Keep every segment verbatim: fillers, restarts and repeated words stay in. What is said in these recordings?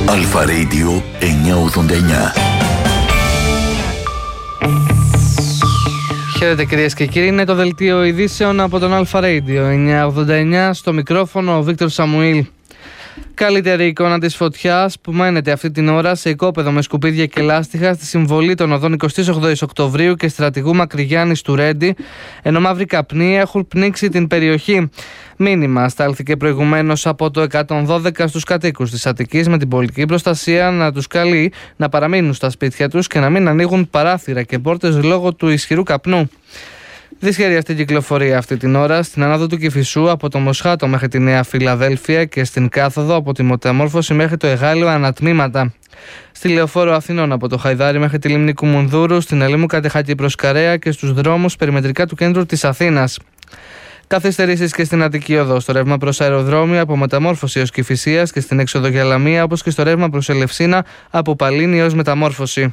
Αλφα Radio εννιακόσια ογδόντα εννιά. Χαίρετε κυρίες και κύριοι, είναι το δελτίο ειδήσεων από τον Αλφα Radio εννιακόσια ογδόντα εννιά, στο μικρόφωνο ο Βίκτορ Σαμουήλ. Καλύτερη εικόνα της φωτιάς που μένεται αυτή την ώρα σε οικόπεδο με σκουπίδια και λάστιχα στη συμβολή των οδών εικοστής όγδοης Οκτωβρίου και στρατηγού Μακρυγιάννης του Ρέντι, ενώ μαύροι καπνοί έχουν πνίξει την περιοχή. Μήνυμα στάλθηκε προηγουμένως από το εκατόν δώδεκα στους κατοίκους της Αττικής με την πολιτική προστασία να τους καλεί να παραμείνουν στα σπίτια τους και να μην ανοίγουν παράθυρα και πόρτες λόγω του ισχυρού καπνού. Δυσχερία στην κυκλοφορία αυτή την ώρα στην ανάδο του Κηφισού από το Μοσχάτο μέχρι τη Νέα Φιλαδέλφια και στην κάθοδο από τη Μεταμόρφωση μέχρι το Εγάλεο ανατμήματα. Στη Λεωφόρο Αθηνών από το Χαϊδάρι μέχρι τη Λίμνη Κουμουνδούρου, στην Ελίμου Κατεχάκη προς Καρέα και στους δρόμους περιμετρικά του κέντρου της Αθήνας. Καθυστερήσεις και στην Αττική Οδό, στο ρεύμα προς αεροδρόμιο από Μεταμόρφωση έως Κηφισίας και στην έξοδο για Λαμία, όπως και στο ρεύμα προς Ελευσίνα από Παλίνη έως Μεταμόρφωση.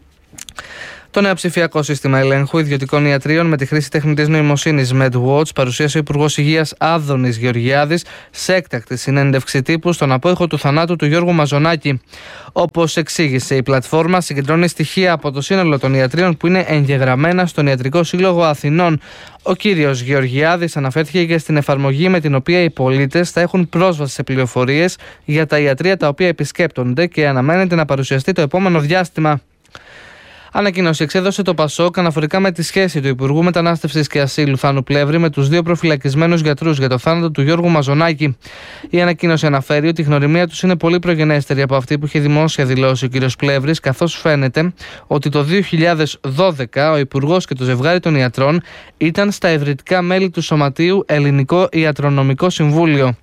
Το νέο ψηφιακό σύστημα ελέγχου ιδιωτικών ιατρίων με τη χρήση τεχνητής νοημοσύνης MedWatch παρουσίασε ο Υπουργός Υγείας Άδωνης Γεωργιάδης σε έκτακτη συνέντευξη τύπου στον απόϊχο του θανάτου του Γιώργου Μαζονάκη. Όπως εξήγησε, η πλατφόρμα συγκεντρώνει στοιχεία από το σύνολο των ιατρίων που είναι εγγεγραμμένα στον Ιατρικό Σύλλογο Αθηνών. Ο κύριος Γεωργιάδης αναφέρθηκε και στην εφαρμογή με την οποία οι πολίτες θα έχουν πρόσβαση σε πληροφορίες για τα ιατρεία τα οποία επισκέπτονται και αναμένεται να παρουσιαστεί το επόμενο διάστημα. Ανακοίνωση εξέδωσε το ΠΑΣΟΚ αναφορικά με τη σχέση του Υπουργού Μετανάστευσης και Ασύλου Θάνου Πλεύρη με τους δύο προφυλακισμένους γιατρούς για το θάνατο του Γιώργου Μαζονάκη. Η ανακοίνωση αναφέρει ότι η γνωριμία τους είναι πολύ προγενέστερη από αυτή που είχε δημόσια δηλώσει ο κ. Πλεύρης, καθώς φαίνεται ότι το δύο χιλιάδες δώδεκα ο Υπουργός και το ζευγάρι των ιατρών ήταν στα ευρυτικά μέλη του Σωματείου Ελληνικό Ιατρονομικό Συμβούλιο.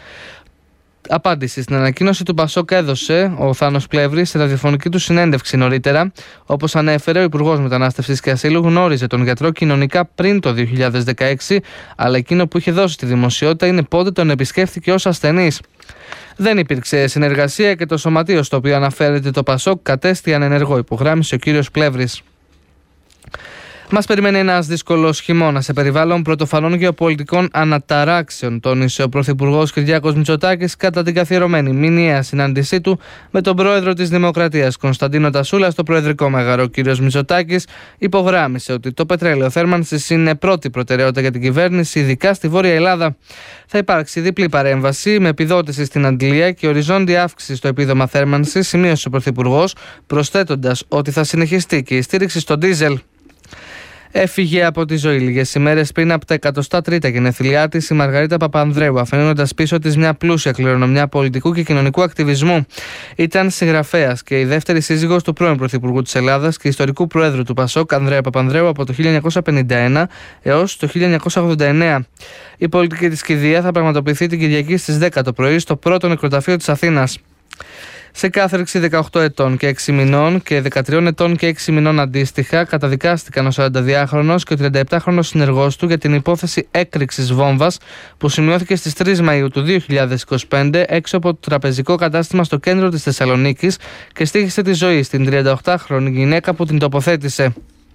Απάντηση στην ανακοίνωση του ΠΑΣΟΚ έδωσε ο Θάνος Πλεύρης σε ραδιοφωνική του συνέντευξη νωρίτερα. Όπως ανέφερε, ο Υπουργός Μετανάστευσης και Ασύλου γνώριζε τον γιατρό κοινωνικά πριν το δύο χιλιάδες δεκαέξι, αλλά εκείνο που είχε δώσει στη δημοσιότητα είναι πότε τον επισκέφθηκε ως ασθενής. Δεν υπήρξε συνεργασία και το σωματείο στο οποίο αναφέρεται το ΠΑΣΟΚ κατέστη ανενεργό, υπογράμμισε ο κύριος Πλεύρης. Μας περιμένει ένας δύσκολος χειμώνας σε περιβάλλον πρωτοφανών γεωπολιτικών αναταράξεων, τόνισε ο Πρωθυπουργός Κυριάκος Μητσοτάκης κατά την καθιερωμένη μηνιαία συνάντησή του με τον Πρόεδρο της Δημοκρατίας Κωνσταντίνο Τασούλα στο Προεδρικό Μέγαρο. Ο κ. Μητσοτάκης υπογράμμισε ότι το πετρέλαιο θέρμανσης είναι πρώτη προτεραιότητα για την κυβέρνηση, ειδικά στη Βόρεια Ελλάδα. Θα υπάρξει διπλή παρέμβαση με επιδότηση στην αντλία και οριζόντια αύξηση στο επίδομα θέρμανσης, σημείωσε ο Πρωθυπουργός, προσθέτοντας ότι θα συνεχιστεί και η στήριξη στο ντίζελ. Έφυγε από τη ζωή λίγες ημέρες πριν από τα εκατοστά τρίτα γενέθλιά της η Μαργαρίτα Παπανδρέου, αφήνοντας πίσω της μια πλούσια κληρονομιά πολιτικού και κοινωνικού ακτιβισμού. Ήταν συγγραφέας και η δεύτερη σύζυγος του πρώην Πρωθυπουργού της Ελλάδας και ιστορικού Προέδρου του ΠΑΣΟΚ, Ανδρέα Παπανδρέου, από το χίλια εννιακόσια πενήντα ένα έως το χίλια εννιακόσια ογδόντα εννέα. Η πολιτική της κηδεία θα πραγματοποιηθεί την Κυριακή στις δέκα το πρωί στο πρώτο νεκροταφείο της Αθήνας. Σε κάθριξη δεκαοκτώ ετών και έξι μηνών και δεκατρία ετών και έξι μηνών αντίστοιχα, καταδικάστηκαν ο σαρανταδυάχρονος και ο τριανταεπτάχρονος συνεργός του για την υπόθεση έκρηξης βόμβας που σημειώθηκε στις τρεις Μαΐου του δύο χιλιάδες είκοσι πέντε έξω από το τραπεζικό κατάστημα στο κέντρο της Θεσσαλονίκης και στοίχισε τη ζωή στην τριανταοκτάχρονη γυναίκα που την τοποθέτησε.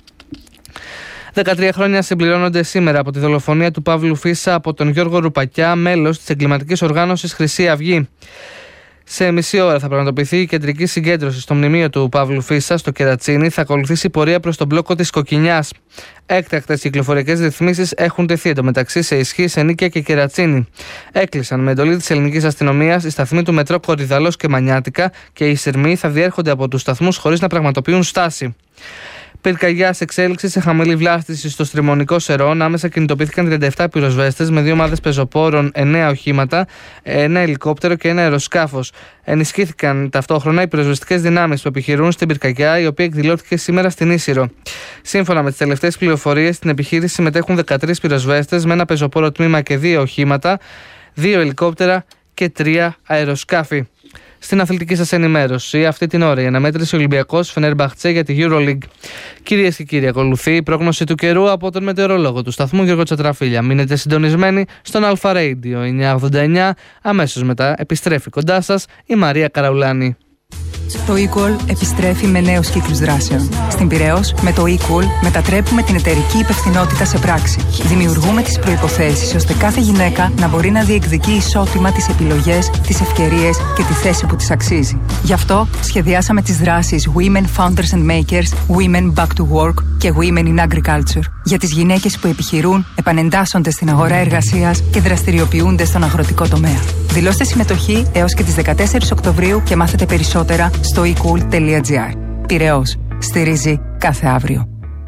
δεκατρία χρόνια συμπληρώνονται σήμερα από τη δολοφονία του Παύλου Φίσα από τον Γιώργο Ρουπακιά, μέλος της εγκληματικής οργάνωσης Χρυσή Αυγή. Σε μισή ώρα θα πραγματοποιηθεί η κεντρική συγκέντρωση στο μνημείο του Παύλου Φίσα στο Κερατσίνι. Θα ακολουθήσει πορεία προς τον μπλόκο της Κοκκινιάς. Έκτακτες κυκλοφοριακές ρυθμίσεις έχουν τεθεί εντωμεταξύ σε ισχύ σε Νίκαια και Κερατσίνι. Έκλεισαν με εντολή της ελληνικής αστυνομίας οι σταθμοί του μετρό Κορυδαλός και Μανιάτικα και οι σειρμοί θα διέρχονται από τους σταθμούς χωρίς να πραγματοποιούν στάση. Πυρκαγιά σε εξέλιξη σε χαμηλή βλάστηση στο Στριμονικό Σερών. Άμεσα κινητοποιήθηκαν τριάντα επτά πυροσβέστες με δύο ομάδες πεζοπόρων, εννέα οχήματα, ένα ελικόπτερο και ένα αεροσκάφος. Ενισχύθηκαν ταυτόχρονα οι πυροσβεστικές δυνάμεις που επιχειρούν στην πυρκαγιά, η οποία εκδηλώθηκε σήμερα στην Ίσυρο. Σύμφωνα με τις τελευταίες πληροφορίες, στην επιχείρηση συμμετέχουν δεκατρείς πυροσβέστες με ένα πεζοπόρο τμήμα και δύο οχήματα, δύο ελικόπτερα και τρία αεροσκάφη. Στην αθλητική σας ενημέρωση, αυτή την ώρα η αναμέτρηση Ολυμπιακός Φενέρμπαχτσε για τη EuroLeague. Κυρίες και κύριοι, ακολουθεί η πρόγνωση του καιρού από τον μετεωρολόγο του σταθμού Γιώργο Τσατραφίλια. Μείνετε συντονισμένοι στον Αλφα Radio εννιακόσια ογδόντα εννιά. Αμέσως μετά επιστρέφει κοντά σας η Μαρία Καραουλάνη. Το eCall επιστρέφει με νέους κύκλους δράσεων. Στην Πειραιώς, με το eCall μετατρέπουμε την εταιρική υπευθυνότητα σε πράξη. Δημιουργούμε τις προϋποθέσεις ώστε κάθε γυναίκα να μπορεί να διεκδικεί ισότιμα τις επιλογές, τις ευκαιρίες και τη θέση που της αξίζει. Γι' αυτό σχεδιάσαμε τις δράσεις Women Founders and Makers, Women Back to Work και Women in Agriculture για τις γυναίκες που επιχειρούν, επανεντάσσονται στην αγορά εργασίας και δραστηριοποιούνται στον αγροτικό τομέα. Δηλώστε συμμετοχή έως και τις δεκατέσσερις Οκτωβρίου και μάθετε περισσότερα στο ecool τελεία gr. Πειραιώς. Στηρίζει κάθε αύριο.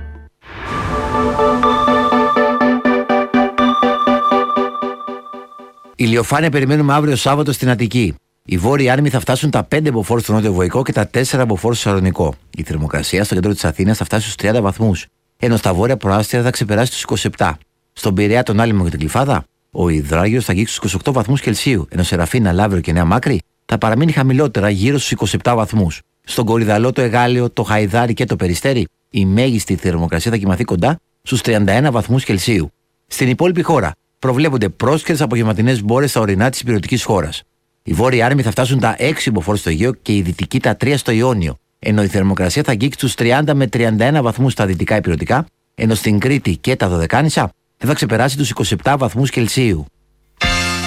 Ηλιοφάνεια περιμένουμε αύριο Σάββατο στην Αττική. Οι βόρειοι άρμοι θα φτάσουν τα πέντε μποφόρ στο νότιο Βοϊκό και τα τέσσερα μποφόρ στο Σαλονικό. Η θερμοκρασία στο κέντρο της Αθήνας θα φτάσει στους τριάντα βαθμούς, ενώ στα βόρεια προάστια θα ξεπεράσει τους είκοσι επτά. Στον Πειραιά, τον Άλυμο και την Κλιφάδα, ο υδράγιος θα αγγίξει στους είκοσι οκτώ βαθμούς Κελσίου, ενώ σε Ραφίνα, Λαύριο και Νέα Μάκρη θα παραμείνει χαμηλότερα γύρω στους είκοσι επτά βαθμούς. Στον Κορυδαλό, το Εγάλεο, το Χαϊδάρι και το Περιστέρι, η μέγιστη θερμοκρασία θα κοιμαθεί κοντά στους τριάντα ένα βαθμούς Κελσίου. Στην υπόλοιπη χώρα προβλέπονται πρόσκαιρες απογευματινές μπόρες στα ορεινά της υπηρετικής χώρας. Οι βόρειοι άρμοι θα φτάσουν τα έξι μποφόρ στο Αιγαίο και οι δυτικοί τα τρία στο Ιόνιο, ενώ η θερμοκρασία θα αγγίξει στους τριάντα με τριάντα ένα βαθμούς στα δυτικά υπηρετικά, ενώ στην Κρήτη και τα Δωδεκάνησα δεν θα ξεπεράσει τους είκοσι επτά βαθμούς Κελσίου.